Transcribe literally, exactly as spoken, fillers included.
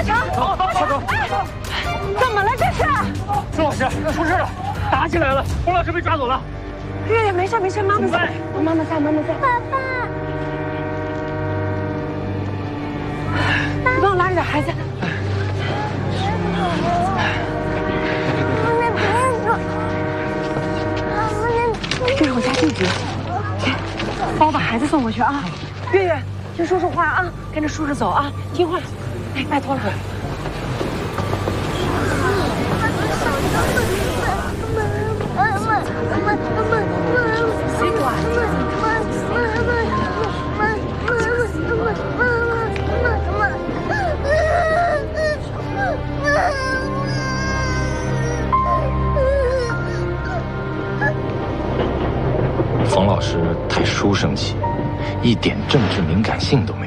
快查！ 走，快走！ 哎，怎么了这是？ 朱老师出事了，打起来了，洪老师被抓走了。 月月没事没事，妈妈在，妈妈在，妈妈在。 爸爸， 你帮我拉着点孩子。这是我家地址，来，帮我把孩子送过去啊！月月，听叔叔话啊，跟着叔叔走啊，听话，哎，拜托了。谁管？ 冯老师太书生气，一点政治敏感性都没有。